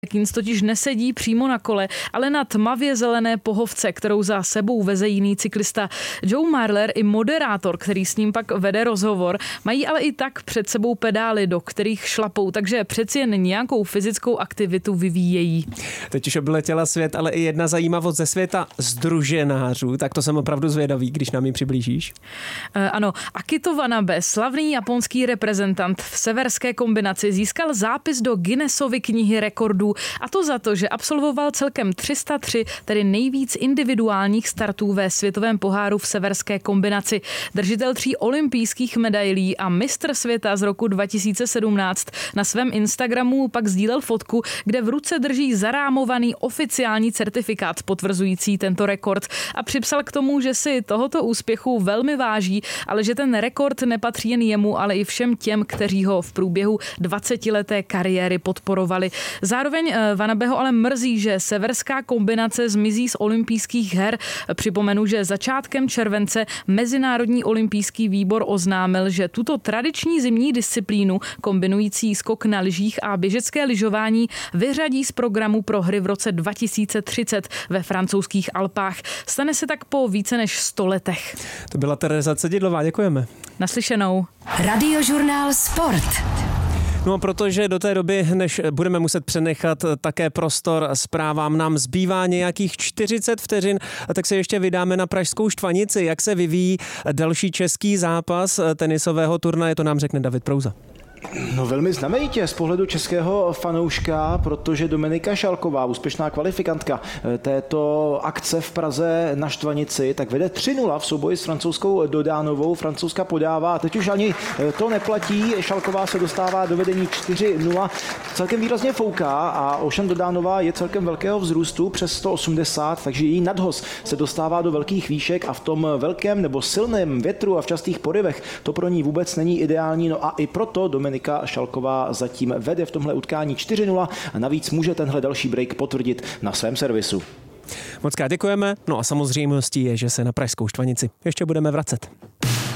Keynes totiž nesedí přímo na kole, ale na tmavě zelené pohovce, kterou za sebou veze jiný cyklista. Joe Marler i moderátor, který s ním pak vede rozhovor, mají ale i tak před sebou pedály, do kterých šlapou, takže přeci jen nějakou fyzickou aktivitu vyvíjejí. Teď už obletěla svět, ale i jedna zajímavost ze světa združenářů, tak to jsem opravdu zvědavý, když nám ji přiblížíš. Ano, Akito Wanabe, slavný japonský reprezentant v severské kombinaci, získal zápis do Guinnessovy knihy rekordů, a to za to, že absolvoval celkem 303, tedy nejvíc individuálních startů ve světovém poháru v severské kombinaci. Držitel 3 olympijských medailí a mistr světa z roku 2017 na svém Instagramu pak sdílel fotku, kde v ruce drží zarámovaný oficiální certifikát potvrzující tento rekord a připsal k tomu, že si tohoto úspěchu velmi váží, ale že ten rekord nepatří jen jemu, ale i všem těm, kteří ho v průběhu 20leté kariéry podporovali. Zároveň Wanabeho ale mrzí, že severská kombinace zmizí z olympijských her. Připomenu, že začátkem července Mezinárodní olympijský výbor oznámil, že tuto tradiční zimní disciplínu kombinující skok na lyžích a běžecké lyžování vyřadí z programu pro hry v roce 2030 ve francouzských Alpách. Stane se tak po více než 100 letech. To byla Tereza Cedidlová, děkujeme. Naslyšenou. Radiožurnál Sport. No a protože do té doby, než budeme muset přenechat také prostor zprávám, nám zbývá nějakých 40 vteřin, tak se ještě vydáme na pražskou Štvanici. Jak se vyvíjí další český zápas tenisového turnaje, to nám řekne David Prouza. No velmi znamenitě z pohledu českého fanouška, protože Dominika Šalková, úspěšná kvalifikantka této akce v Praze na Štvanici, tak vede 3-0 v souboji s francouzskou Dodánovou. Francouzska podává a teď už ani to neplatí. Šalková se dostává do vedení 4-0. Celkem výrazně fouká a Ocean Dodánová je celkem velkého vzrůstu přes 180, takže její nadhoz se dostává do velkých výšek a v tom velkém nebo silném větru a v častých porivech to pro ní vůbec není ideální. No a i proto Dominika Šalková zatím vede v tomhle utkání 4-0 a navíc může tenhle další break potvrdit na svém servisu. Mockrát děkujeme, no a samozřejmostí je, že se na pražskou Štvanici ještě budeme vracet.